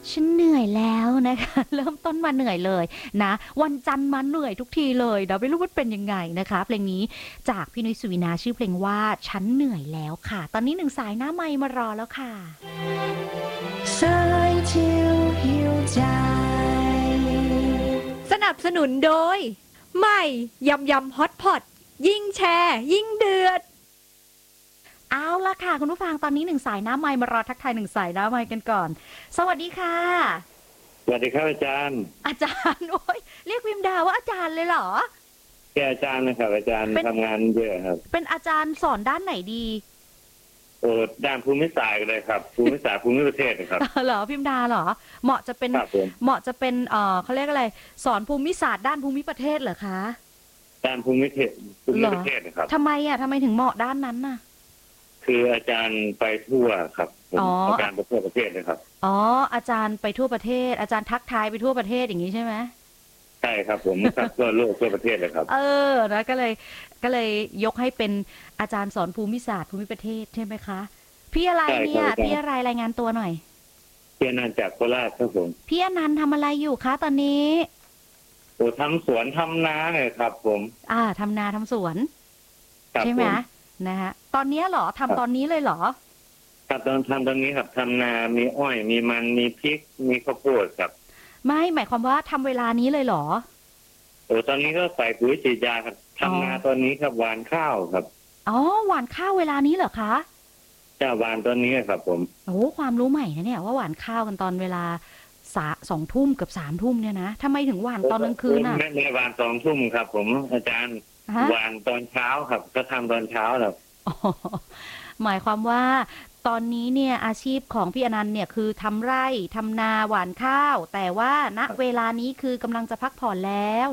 ฉันเหนื่อยแล้วนะคะเริ่มต้นมาเหนื่อยเลยนะวันจันทร์มาเหนื่อยทุกทีเลยเดี๋ยวไม่รู้ว่าเป็นยังไงนะคะเพลงนี้จากพี่นุ้ยสุวินาชื่อเพลงว่าฉันเหนื่อยแล้วค่ะตอนนี้หนึ่งสายหน้าไมค์มารอแล้วค่ะ想照曉ใจสนับสนุนโดยใหม่ยำยำฮอตพอตยิ่งแชร์ยิ่งเดือดเอาละค่ะคุณผู้ฟังตอนนี้หนึ่งสายหน้าไมค์มารอทักทายหนึ่งสายหน้าไมค์กันก่อนสวัสดีค่ะสวัสดีครับอาจารย์อาจารย์โอ้ยเรียกพิมดาว่าอาจารย์เลยเหรอแกอาจารย์นะครับอาจารย์ทำงานเยอะครับเป็นอาจารย์สอนด้านไหนดีด้านภูมิศาสตร์เลยครับภูมิศาสตร์ภูมิประเทศนะครับเหรอพิมดาเหรอเหมาะจะเป็นเหมาะจะเป็นเขาเรียกอะไรสอนภูมิศาสตร์ด้านภูมิประเทศเหรอคะด้านภูมิประเทศนะครับทำไมถึงเหมาะด้านนั้นน่ะคืออาจารย์ไปทั่วครับอาจารย์ไปทั่วประเทศเลยครับอ๋ออาจารย์ไปทั่วประเทศอาจารย์ทักทายไปทั่วประเทศอย่างนี้ใช่ไหมใช่ครับผมครับทั่วโลกทั่วประเทศเลยครับนะก็เลยยกให้เป็นอาจารย์สอนภูมิศาสตร์ภูมิประเทศใช่ไหมคะพี่อะไรเนี่ยพี่อะไรรายงานตัวหน่อยพี่อนันต์จากโคราชครับผมพี่อนันต์ทำอะไรอยู่คะตอนนี้ทำสวนทำนาเนี่ยครับผมทำนาทำสวนใช่ไหมนะฮะตอนนี้เหรอทำตอนนี้เลยเหรอครับตอนนี้ครับทำนามีอ้อยมีมันมีพริกมีข้าวโพดครับไม่หมายความว่าทำเวลานี้เลยเหรอตอนนี้ก็ใส่ปุ๋ยฉีดยาครับทำนาตอนนี้ครับหว่านข้าวครับอ๋อหว่านข้าวเวลานี้เหรอคะจะหว่านตอนนี้ครับผมโอ้ความรู้ใหม่นะเนี่ยว่าหว่านข้าวกันตอนเวลา2 ทุ่มกับ3 ทุ่มเนี่ยนะทำไมถึงหว่านตอนกลางคืนอ่ะไม่หว่าน2 ทุ่มครับผมอาจารย์หว่านตอนเช้าครับก็ทำตอนเช้าครับหมายความว่าตอนนี้เนี่ยอาชีพของพี่อนันต์เนี่ยคือทำไร่ทำนาหว่านข้าวแต่ว่าณเวลานี้คือกำลังจะพักผ่อนแล้ว